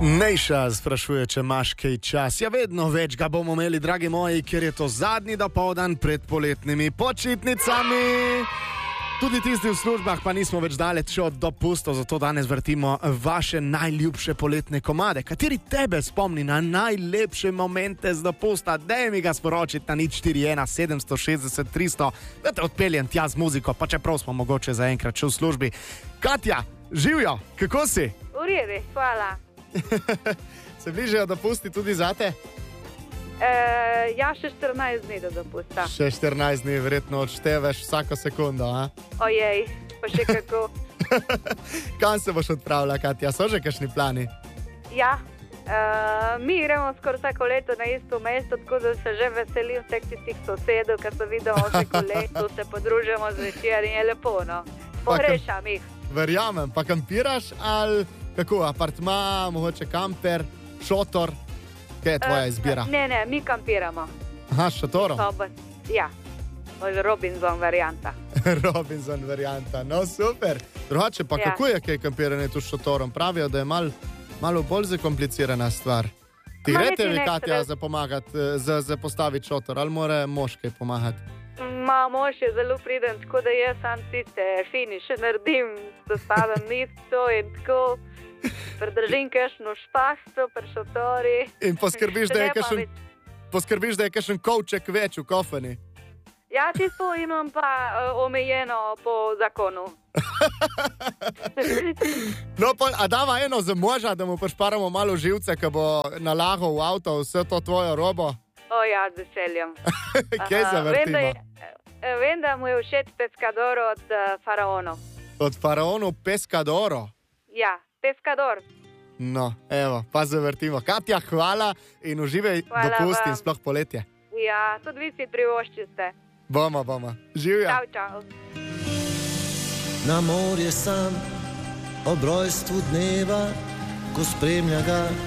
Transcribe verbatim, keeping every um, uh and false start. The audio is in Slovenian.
Nejša sprašuje, če imaš kaj čas. Ja, vedno več ga bomo imeli, dragi moji, ker je to zadnji dopoldan pred poletnimi počitnicami. Tudi tisti v službah pa nismo več daleč od dopustov, zato danes vrtimo vaše najljubše poletne komade. Kateri tebe spomni na najlepše momente z dopusta? Daj mi ga sporočiti na nič štiri ena sedem šestdeset tristo, da te odpeljem tja z muziko, pa čeprav smo mogoče zaenkrat še v službi. Katja, živjo, kako si? V redu, hvala. Se bližajo dopusti tudi zate? E, ja, še štirinajst dni do dopusta. Še štirinajst dni, verjetno odšteveš vsako sekundo, a? Ojej, pa še kako. Kam se boš odpravila, Katja? So že kakšni plani? Ja, e, mi gremo skoraj vsako leto na isto mesto, tako da se že veselim vseh tistih sosedov, ker se vidimo vsako leto, se podružimo zvečer in je lepo, no. Pogrešam jih. Verjamem, pa kampiraš ali kako, apartma, mogoče kamper, šotor? Kaj je tvoja izbira? Uh, ne, ne, mi kampiramo. Aha, s šotorom? Soba, ja, Robinson varianta. Robinson varianta, no super. Drugače pa, ja. Kako je kaj kampiranje tu s šotorom? Pravijo, da je mal, malo bolj zakomplicirana stvar. Ti grete vi, Katja, za pomagati, za, za postaviti šotor, ali mora mož kaj pomagati? Ma, mož je zelo priden, tako da jaz sam tiste finiše naredim, postavim misto in tako... Predržim kakšno špahto, pri šotori. In poskrbiš, da je kakšen, poskrbiš, da je kakšen kovček več v kofani. Ja, tisto imam pa uh, omejeno po zakonu. No, pa, a dava eno za moža, da mu pošparamo malo živce, ko bo nalagal v avto vse to tvojo robo? O ja, z veseljem. Kje se vrtimo? Vem, da, je, vem, da mu je všeč Pescador od uh, Faraonov. Od Faraonov Pescadoro? Ja. Pescador. No, evo, pa zavrtimo. Katja, hvala in uživaj dopust in sploh poletje. Ja, tudi vi si privoščite. Bomo, bomo. Živja. Čau, čau. Na morje sam ob rojstvu dneva, ko spremlja ga